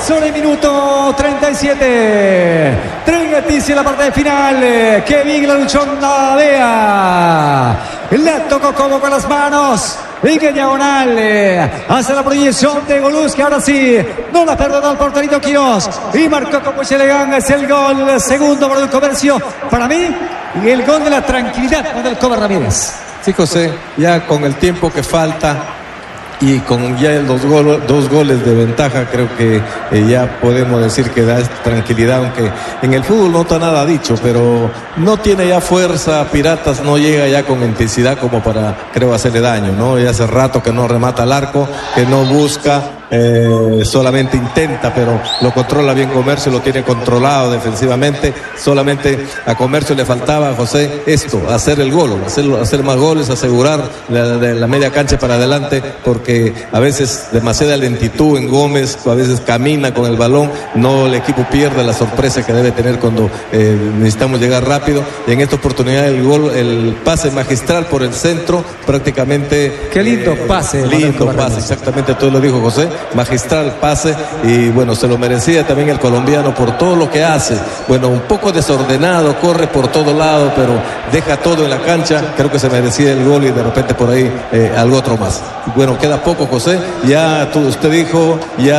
Sobre el minuto 37. Trigetici en la parte final. Qué bien la luchó Navea. La tocó como con las manos. Y que diagonal hace la proyección de Goluz, que ahora sí no la perdonó el porterito Quiroz y marcó con mucha elegancia. Es el gol segundo por el Comercio para mí, y el gol de la tranquilidad con el Coba Ramírez. Sí, José, ya con el tiempo que falta y con ya los dos goles de ventaja, creo que ya podemos decir que da tranquilidad, aunque en el fútbol no está nada dicho, pero no tiene ya fuerza. Piratas no llega ya con intensidad como para, creo, hacerle daño, ¿no? Ya hace rato que no remata al arco, que no busca, solamente intenta, pero lo controla bien Comercio, lo tiene controlado defensivamente. Solamente a Comercio le faltaba, José, esto, hacer el gol, hacer más goles, asegurar la media cancha para adelante, porque a veces demasiada lentitud en Gómez, a veces camina con el balón, no, el equipo pierde la sorpresa que debe tener cuando necesitamos llegar rápido. Y en esta oportunidad el gol, el pase magistral por el centro, prácticamente. Qué lindo pase. Lindo pase, exactamente, todo lo dijo José, magistral pase, y bueno, se lo merecía también el colombiano por todo lo que hace. Bueno, un poco desordenado, corre por todo lado, pero deja todo en la cancha. Creo que se merecía el gol y de repente por ahí algo otro más. Bueno, queda poco, José, ya usted dijo,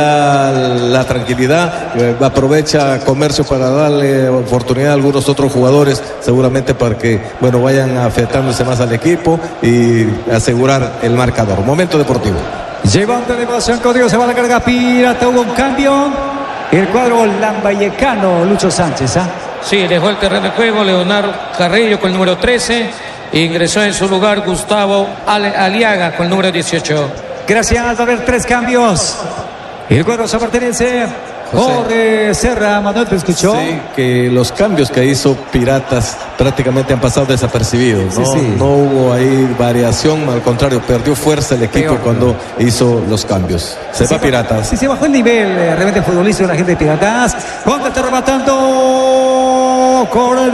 ya la tranquilidad, aprovecha Comercio para darle oportunidad a algunos otros jugadores, seguramente para que, bueno, vayan afectándose más al equipo y asegurar el marcador. Momento deportivo. Llevando la emoción contigo, se va a la carga Pirata, hubo un cambio. El cuadro lambayecano, Lucho Sánchez, ¿ah? Sí, dejó el terreno de juego Leonardo Carrillo con el número 13. Ingresó en su lugar Gustavo Aliaga con el número 18. Gracias, va a haber 3 cambios. El cuadro se pertenece. Jorge Serra, Manuel, ¿te escuchó? Sí, que los cambios que hizo Piratas prácticamente han pasado desapercibidos, ¿no? Sí. No hubo ahí variación, al contrario, perdió fuerza el equipo cuando hizo los cambios. Se va Piratas. Sí, se bajó el nivel realmente futbolístico de la gente de Piratas. Cuando está rematando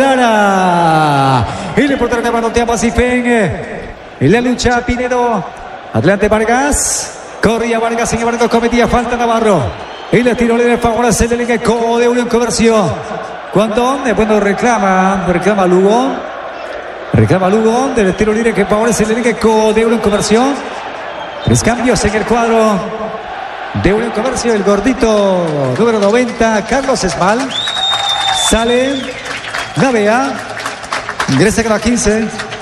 Cordara. Y le portero que manotea Pacifén. Y la lucha Pinedo. Adelante Vargas. Corría Vargas, sin embargo cometía falta Navarro. Y le tiro libre favorece el equipo de Unión Comercio. Cuando bueno, reclama Lugo. Reclama Lugo del tiro libre que favorece el equipo de Unión Comercio. 3 cambios en el cuadro de Unión Comercio. El gordito número 90, Carlos Esmal. Sale Navea. Ingresa con la 15.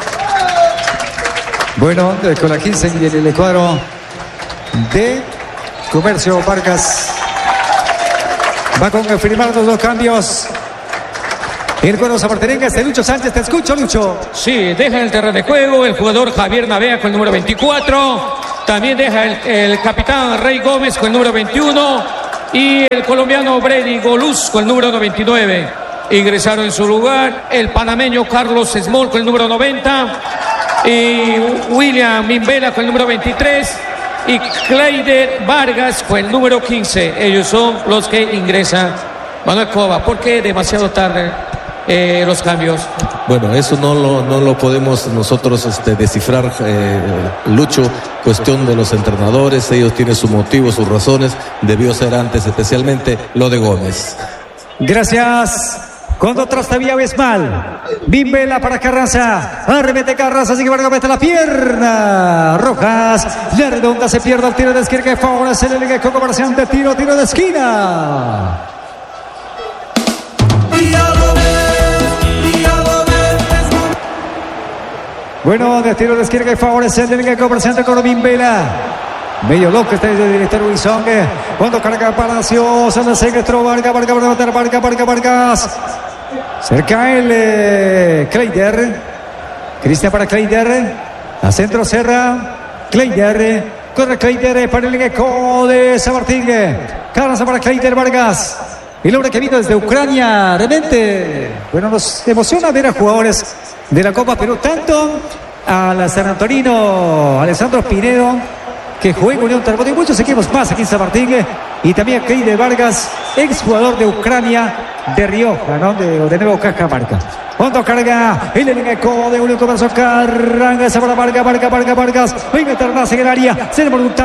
Bueno, con la 15 y el cuadro de Comercio. Vargas va con firmar los 2 cambios. El cuadro zaparterengue es Lucho Sánchez. Te escucho, Lucho. Sí, deja el terreno de juego el jugador Javier Navea con el número 24. También deja el capitán Rey Gómez con el número 21. Y el colombiano Brady Goluz con el número 99. Ingresaron en su lugar el panameño Carlos Small con el número 90. Y William Mimbela con el número 23. Y Cleider Vargas con el número 15. Ellos son los que ingresan. Manuel Cova, ¿por qué demasiado tarde los cambios? Bueno, eso no lo podemos nosotros descifrar, Lucho. Cuestión de los entrenadores, ellos tienen su motivo, sus razones. Debió ser antes, especialmente lo de Gómez. Gracias. Cuando trastabilla Besmal. Bimbela para Carranza. Arremete Carranza. Sigue Vargas, mete la pierna. Rojas. La redonda se pierde el tiro de esquina que favorece el equipo comerciante. Tiro de esquina. Bueno, de tiro de esquina que favorece el equipo comerciante con Bimbela. Medio loco está el director Wilson. Cuando carga Palacios, se le secuestró Vargas. Cerca el Kleider. Cristian para Kleider. A centro Serra. Kleider. Corre Kleider para el equipo de San Martín. Carranza para Kleider Vargas. El hombre que vino desde Ucrania. Realmente, bueno, nos emociona ver a jugadores de la Copa Perú. Tanto a San Antonino, Alessandro Pinedo, que juega Unión Terremoto y muchos equipos más aquí en San Martín, y también a Kleider Vargas, exjugador de Ucrania, de Rioja, ¿no? de Nuevo Cajamarca. Cuando carga el elenco de Unión Comercio, Carranza para Vargas, va a meter más en el área, se le pone un tanto.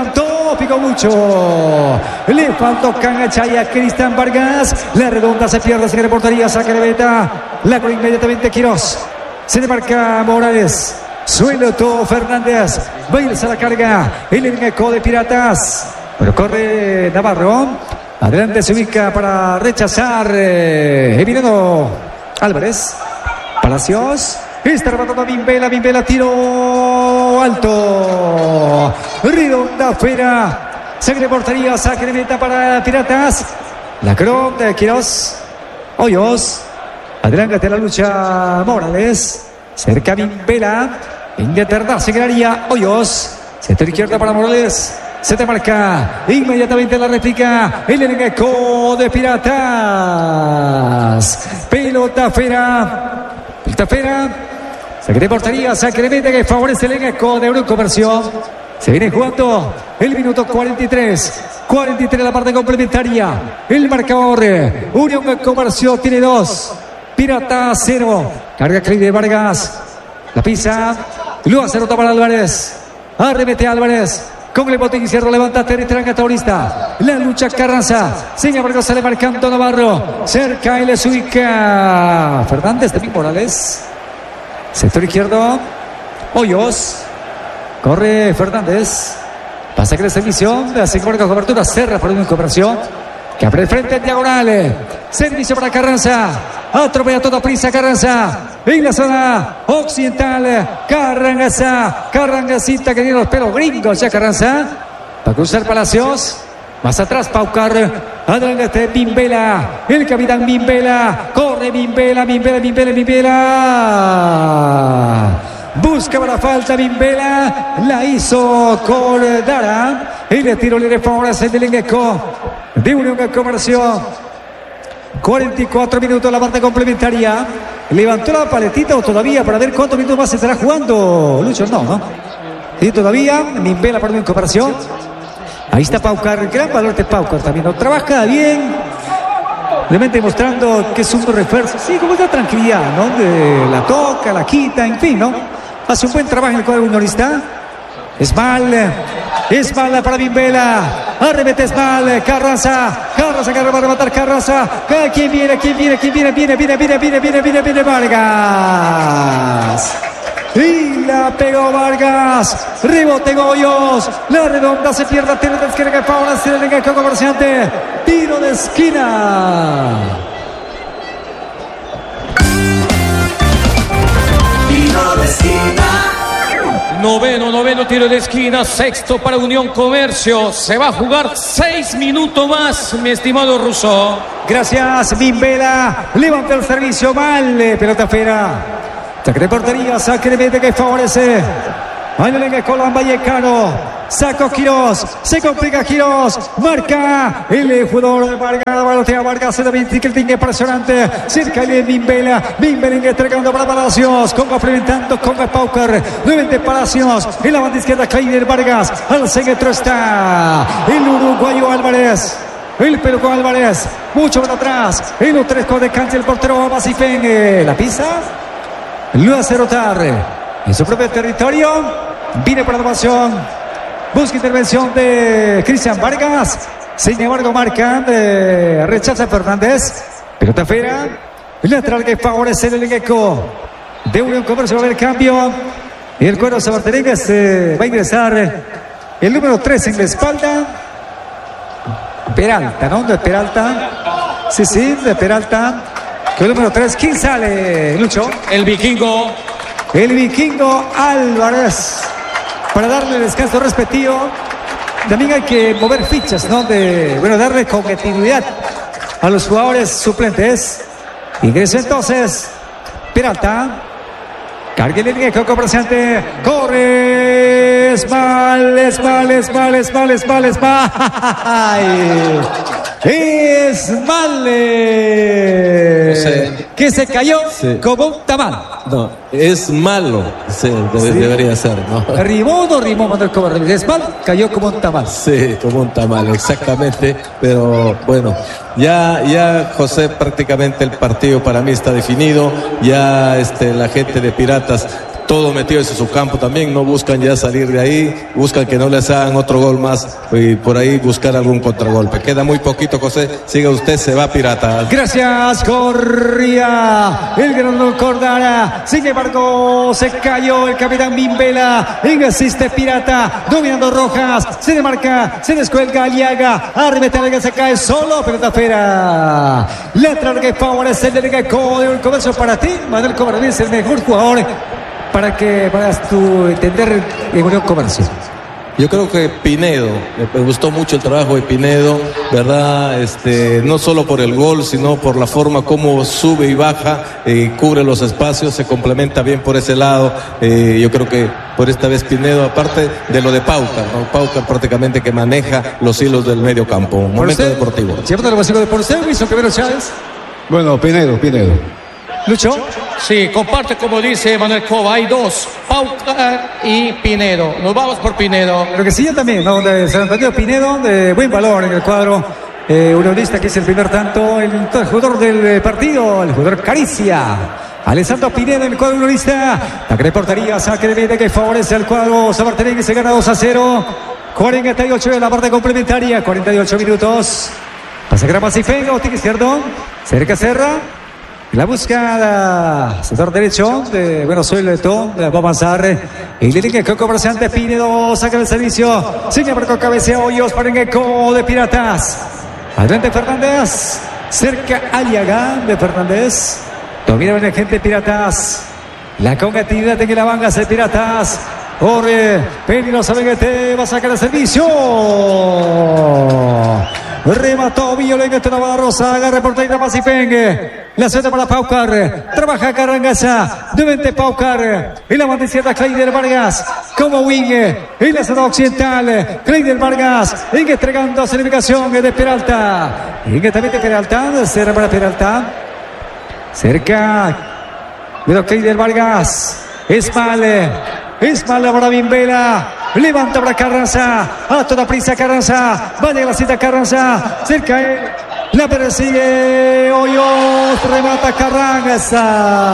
No picó mucho. Le faltó Cangachaya a Cristian Vargas. La redonda se pierde. Se queda portería. Saque de meta. La con inmediatamente Quirós. Se le marca Morales. Suelto Fernández. Va a irse a la carga. El eco de Piratas. Pero corre Navarro. Adelante se ubica para rechazar. Emiliano Álvarez. Palacios. Está rematando Vimbela. Vimbela tiro alto. Redonda afuera. Saque de portería. Saque de meta para Piratas. La Cron de Quirós. Hoyos. Adelante la lucha Morales. Cerca Vimbela. Inglaterra se quedaría Hoyos. Centro izquierda para Morales. Se te marca inmediatamente la réplica. El eco de Piratas. Pelota afuera. Pelota afuera. Saque de portería. Saque de meta que favorece el eco de Unión Comercio. Se viene jugando el minuto 43. 43 la parte complementaria. El marcador. Unión Comercio tiene 2. Pirata 0. Carga Cleide Vargas. La pisa. Lo hace rota para Álvarez. Arremete Álvarez. Con el bote izquierdo levanta Territranga Taurista. La lucha Carranza. Seña Vargas sale marcando Navarro. Cerca y le ubica Fernández de Morales. Sector izquierdo. Hoyos. Corre Fernández. Pasa que la servicio. Hace corta cobertura. Cerra por una conversión. Que abre el frente en diagonal. Servicio para Carranza. Atropella toda prisa Carranza. En la zona occidental. Carrancita que tiene los pelos gringos ya Carranza. Para cruzar Palacios. Más atrás Paucar. Adelante Vimbela. El capitán Vimbela. Corre Vimbela. Buscaba la falta Vimbela. La hizo Cordara. Y le tiro libre favorece el Elenco de Unión Comercio. 44 minutos la parte complementaria. Levantó la paletita o todavía para ver cuántos minutos más se estará jugando. Lucho, no. Y todavía Vimbela para Unión Comercio. Ahí está Paucar. Gran valor de Paucar también. ¿No? Trabaja bien. Realmente mostrando que es un refuerzo. Sí, como esta tranquilidad, ¿no? La toca, la quita, en fin, ¿no? Hace un buen trabajo en el cuadro unionista. Esmal para Vimbela. Arremete Esmal. Carranza que va a rematar Carranza. ¿Quién viene? Viene Vargas. Y la pegó Vargas. Rebote Hoyos. La redonda se pierde. Tiro de esquina que favorece el equipo comerciante. Tiro de esquina. Tiro de esquina. Noveno tiro de esquina, sexto para Unión Comercio. Se va a jugar 6 minutos más, mi estimado Russo. Gracias, Vimbela. Levanta el servicio mal. Pelota afuera. Saque de portería, saque de meta que favorece. Ahí le Colón Vallecano. Sacó Quirós. Se complica Quirós. Marca el jugador de Vargas. Balotea Vargas. Se da el impresionante. Cerca de Vimbela. Vimbela entregando para Palacios. Conga implementando. Conga Paucar. Nuevamente Palacios. En la banda izquierda Cleide Vargas. Al centro está el uruguayo Álvarez. El peluco Álvarez. Mucho para atrás. En los 3 de cancha el portero Basifeng. La pisa. Lo hace rotar en su propio territorio. Viene por la ovación. Busca intervención de Cristian Vargas. Sin embargo, marcan. Rechaza Fernández. Pelota afuera. Lateral que favorece el equipo de Unión Comercio. Va a haber cambio. Y el cuero Sabarterengues va a ingresar el número 3 en la espalda. Peralta, ¿no? De Peralta. Sí, de Peralta. Que el número 3, ¿quién sale, Lucho? El vikingo Álvarez. Para darle el descanso respectivo. También hay que mover fichas, ¿no? Darle continuidad a los jugadores suplentes. Ingreso entonces Peralta. Cargue el viejo comerciante. Corre. Esmal. Que se cayó como un tamal. No, es malo. Debería ser, ¿no? ¿Rimó o no rimó Manuel Cobarrubias? Esmal cayó como un tamal. Sí, como un tamal, exactamente. Pero bueno, ya José, prácticamente el partido para mí está definido. Ya la gente de Piratas todo metido en su campo también, no buscan ya salir de ahí, buscan que no les hagan otro gol más y por ahí buscar algún contragolpe. Queda muy poquito, José, siga usted, se va Pirata. Gracias, corría el gran Cordara. Sin embargo, se cayó el capitán Bimbela. Insiste Pirata, dominando Rojas. Se demarca, se descuelga Aliaga. Arremete, que se cae solo, pelota afuera. Lateral que favorece el del Comercio para ti. Manuel Comercio es el mejor jugador para tu entender en Unión Comercio. Yo creo que Pinedo, me gustó mucho el trabajo de Pinedo, ¿verdad? No solo por el gol, sino por la forma como sube y baja, cubre los espacios, se complementa bien por ese lado. Yo creo que por esta vez Pinedo, aparte de lo de Paucar, ¿no? Paucar prácticamente que maneja los hilos del medio campo. Momento deportivo. Siempre lo básico de por usted, Wilson Quevedo Chávez. Bueno, Pinedo. Lucho. Sí, comparte como dice Manuel Cova, hay dos, Paucar y Pinedo. Nos vamos por Pinedo. Lo que sí, yo también, ¿no? De San Antonio Pinedo, de buen valor en el cuadro unionista, que es el primer tanto, el jugador del partido, el jugador Caricia. Alessandro Pinedo en el cuadro unionista. La que de portería, saque de meta que favorece al cuadro Sabarterín, que se gana 2-0. 48 de la parte complementaria, 48 minutos. Pasa Grama Cifengo, tiene izquierdo, cerca Serra. La buscada, sector derecho de Soy Leto, va a avanzar el línea que comerciante Pinedo, saca el servicio, sigue por cabecea Hoyos para el eco de Piratas. Adelante Fernández, cerca Aliaga de Fernández, domina el gente de Piratas, la congatividad de que la banca de Piratas, corre, peligrosa Benguete, va a sacar el servicio. Remató Violeta Navarro, Saga, reporta y Pacipengue. La suelta para Paucar. Trabaja Carrangaza. Nuevamente Paucar. En la banda izquierda, Cleider Vargas. Como wing. En la zona occidental. Cleider Vargas. Entregando certificación de Peralta. También de Peralta. Cerra para Peralta. Cerca. Pero Cleider Vargas. Es mal para Bimbela. Levanta para Carranza. A toda prisa Carranza. Va a llegar la cita Carranza. Cerca. La persigue Hoyos. Remata Carranza.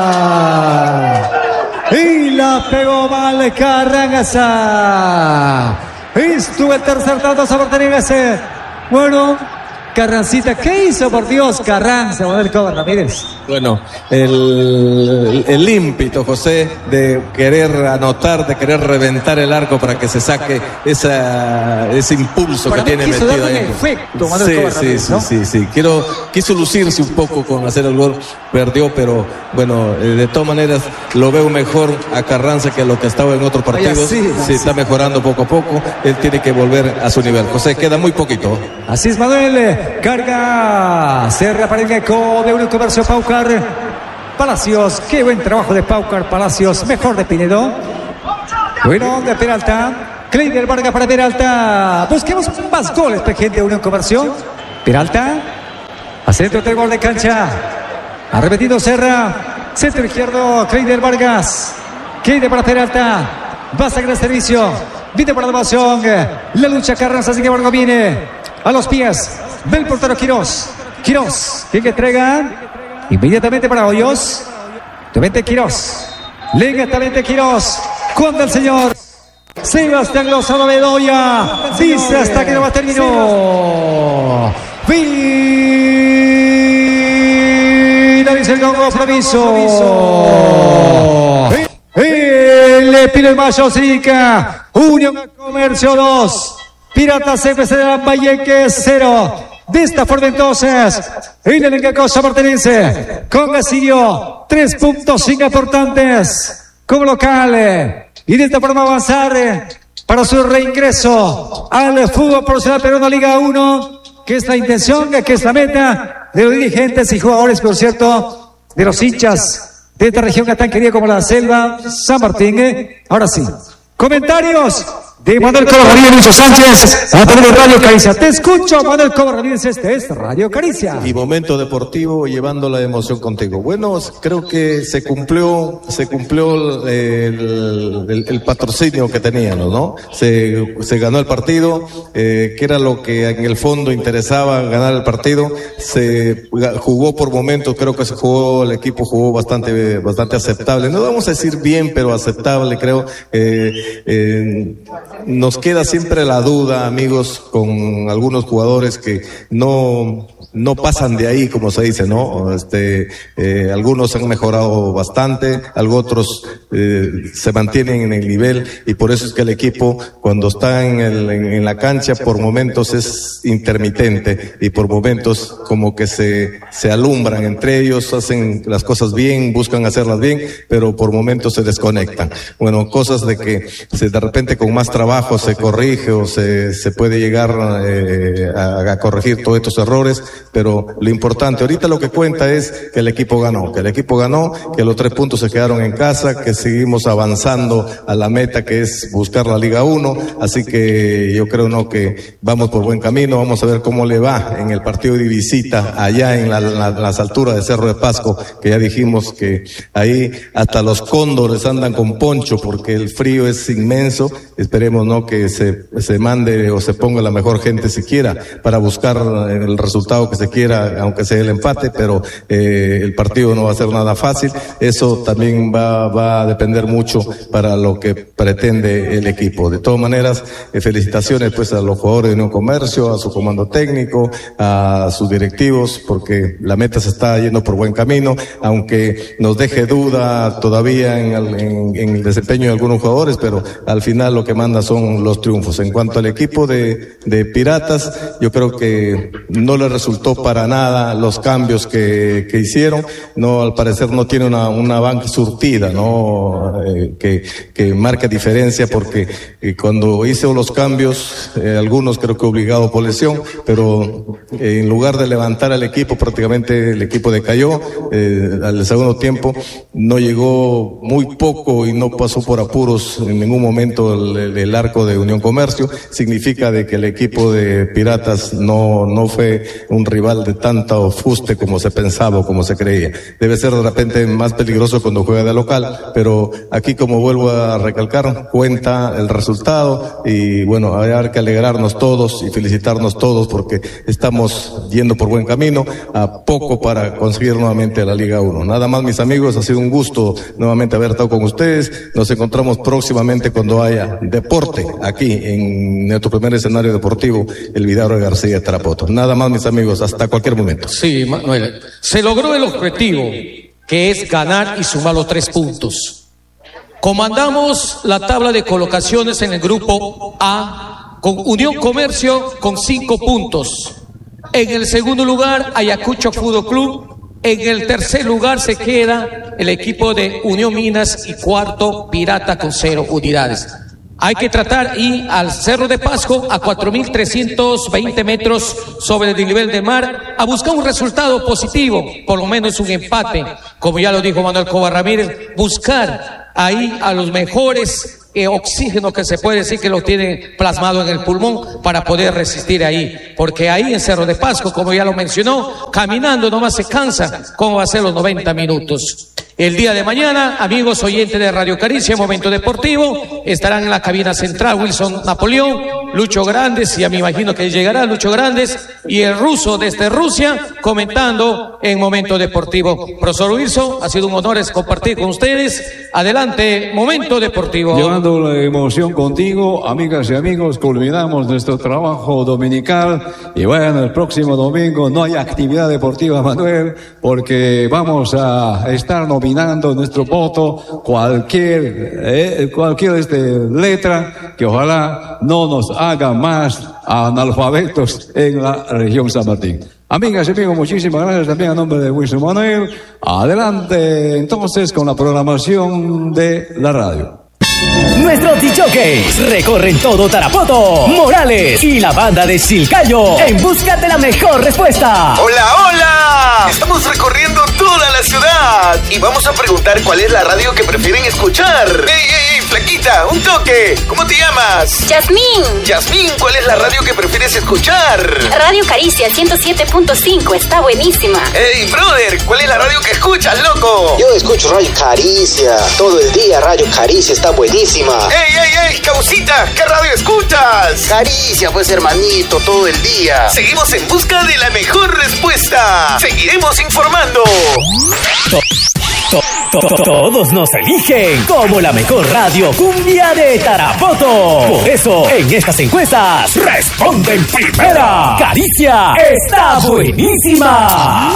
Y la pegó mal Carranza. Estuvo el tercer tanto Sabarterín. Bueno, Carrancita, ¿qué hizo por Dios Carranza? Manuel Cova Ramírez. Bueno, el ímpetu, José, de querer anotar, de querer reventar el arco para que se saque ese impulso para que tiene quiso metido darle ahí. Efecto, Manuel Cova Ramírez, ¿no? Sí. Quiso lucirse un poco con hacer el gol, perdió, pero bueno, de todas maneras lo veo mejor a Carranza que a lo que estaba en otros partidos. Sí, está mejorando poco a poco, él tiene que volver a su nivel. José, queda muy poquito. Así es, Manuel, carga, Serra para el eco de Unión Comercio Paucar. Palacios, qué buen trabajo de Paucar, Palacios, mejor de Pinedo. Bueno, de Peralta, Cleider Vargas para Peralta. Busquemos más goles, gente de Unión Comercio. Peralta, a centro del gol de cancha. Ha repetido Serra, centro izquierdo, Cleider Vargas. Cleider para Peralta, va a sacar el servicio. Viene por la elevación, la lucha Carranza, sin embargo viene a los pies del portero Quirós, que entrega inmediatamente para Hoyos. Lentamente Quirós, cuando el señor Sebastián Lozano Bedoya dice hasta que no va a terminar. Finaliza el compromiso. Le pide el Mayo Sica. Unión Comercio 2. Piratas FC de Lambayeque 0. De esta forma entonces, en el engaco sabartenense, con Gasillo, 3 puntos importantes como local. Y de esta forma avanzar para su reingreso al fútbol profesional peruano Liga 1, que es la intención, que es la meta de los dirigentes y jugadores, por cierto, de los hinchas de esta región que tan querida como la Selva, San Martín. Ahora sí, comentarios de Manuel Cobos Ramírez, Lucho Sánchez, a través de Radio Caricia. Te escucho, Manuel Cobos Ramírez, este es Radio Caricia. Y Momento Deportivo, llevando la emoción contigo. Bueno, creo que se cumplió el patrocinio que teníamos, ¿no? Se ganó el partido, que era lo que en el fondo interesaba, ganar el partido. Se jugó por momentos, creo que el equipo jugó bastante aceptable. No vamos a decir bien, pero aceptable, creo. Nos queda siempre la duda, amigos, con algunos jugadores que no pasan de ahí, como se dice, ¿no? Algunos han mejorado bastante, otros se mantienen en el nivel, y por eso es que el equipo, cuando está en la cancha, por momentos es intermitente y por momentos como que se alumbran entre ellos, hacen las cosas bien, buscan hacerlas bien, pero por momentos se desconectan. Bueno, cosas de que de repente con más trabajo se corrige o se puede llegar a corregir todos estos errores, pero lo importante ahorita, lo que cuenta es que el equipo ganó, que los 3 puntos se quedaron en casa, que seguimos avanzando a la meta, que es buscar la Liga 1, así que yo creo, ¿no?, que vamos por buen camino. Vamos a ver cómo le va en el partido de visita allá en las alturas de Cerro de Pasco, que ya dijimos que ahí hasta los cóndores andan con poncho porque el frío es inmenso. Esperemos, ¿no?, que se mande o se ponga la mejor gente siquiera para buscar el resultado que se quiera, aunque sea el empate, pero el partido no va a ser nada fácil. Eso también va a depender mucho para lo que pretende el equipo. De todas maneras, felicitaciones pues a los jugadores de Unión Comercio, a su comando técnico, a sus directivos, porque la meta se está yendo por buen camino, aunque nos deje duda todavía en el desempeño de algunos jugadores, pero al final lo que manda son los triunfos. En cuanto al equipo de Piratas, yo creo que no le resultó para nada los cambios que hicieron. No, al parecer no tiene una banca surtida, ¿no? Que marca diferencia, porque cuando hizo los cambios, algunos creo que obligado por lesión, pero en lugar de levantar al equipo, prácticamente el equipo decayó. Al segundo tiempo no llegó muy poco y no pasó por apuros en ningún momento el arco de Unión Comercio. Significa de que el equipo de Piratas no fue un rival de tanto fuste como se pensaba o como se creía. Debe ser de repente más peligroso cuando juega de local, pero aquí, como vuelvo a recalcar, cuenta el resultado, y bueno, hay que alegrarnos todos y felicitarnos todos porque estamos yendo por buen camino, a poco para conseguir nuevamente la Liga 1. Nada más, mis amigos, ha sido un gusto nuevamente haber estado con ustedes. Nos encontramos próximamente cuando haya deporte aquí en nuestro primer escenario deportivo, el Vidaurre García Tarapoto. Nada más, mis amigos, hasta cualquier momento. Sí, Manuel, se logró el objetivo, que es ganar y sumar los 3 puntos. Comandamos la tabla de colocaciones en el grupo A, con Unión Comercio con 5 puntos. En el segundo lugar, Ayacucho Fútbol Club. En el tercer lugar se queda el equipo de Unión Minas, y cuarto, Pirata con 0 unidades. Hay que tratar ir al Cerro de Pasco, a 4.320 metros sobre el nivel del mar, a buscar un resultado positivo, por lo menos un empate, como ya lo dijo Manuel Cobos Ramírez, buscar ahí a los mejores oxígeno que se puede decir que lo tienen plasmado en el pulmón para poder resistir ahí, porque ahí en Cerro de Pasco, como ya lo mencionó, caminando nomás se cansa. ¿Cómo va a ser los 90 minutos? El día de mañana, amigos oyentes de Radio Caricia, Momento Deportivo, estarán en la cabina central Wilson Napoleón, Lucho Grandes, ya me imagino que llegará Lucho Grandes, y el ruso desde Rusia, comentando en Momento Deportivo. Profesor Wilson, ha sido un honor compartir con ustedes. Adelante, Momento Deportivo. Llevando la emoción contigo, amigas y amigos, culminamos nuestro trabajo dominical, y bueno, el próximo domingo no hay actividad deportiva, Manuel, porque vamos a estar nominando nuestro voto cualquier letra que ojalá no nos haga más analfabetos en la región San Martín. Amigas y amigos, muchísimas gracias también a nombre de Wilson Manuel. Adelante entonces con la programación de la radio. Nuestros DJs recorren todo Tarapoto, Morales y la banda de Chilcayo en busca de la mejor respuesta. ¡Hola, hola! Estamos recorriendo todo toda la ciudad. Y vamos a preguntar cuál es la radio que prefieren escuchar. ¡Ey, flaquita! ¡Un toque! ¿Cómo te llamas? Yasmín. Yasmín, ¿cuál es la radio que prefieres escuchar? Radio Caricia 107.5, está buenísima. ¡Ey, brother! ¿Cuál es la radio que escuchas, loco? Yo escucho Radio Caricia. Todo el día Radio Caricia está buenísima. ¡Ey, causita! ¿Qué radio escuchas? Caricia, pues, hermanito, todo el día. Seguimos en busca de la mejor respuesta. Seguiremos informando. Todos nos eligen como la mejor radio cumbia de Tarapoto. Por eso, en estas encuestas, responden primera. Caricia está buenísima.